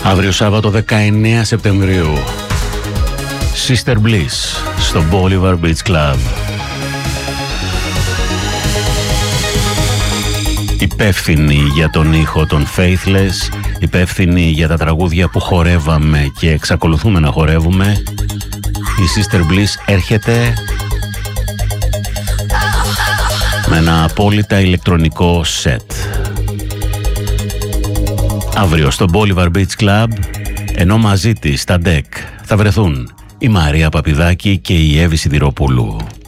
Αύριο Σάββατο 19 Σεπτεμβρίου, Sister Bliss στο Bolivar Beach Club. Υπεύθυνοι για τον ήχο των Faithless, υπεύθυνοι για τα τραγούδια που χορεύαμε και εξακολουθούμε να χορεύουμε, η Sister Bliss έρχεται με ένα απόλυτα ηλεκτρονικό σετ. Αύριο στο Bolivar Beach Club, ενώ μαζί της στα deck θα βρεθούν η Μαρία Παπηδάκη και η Εύη Σιδηροπούλου.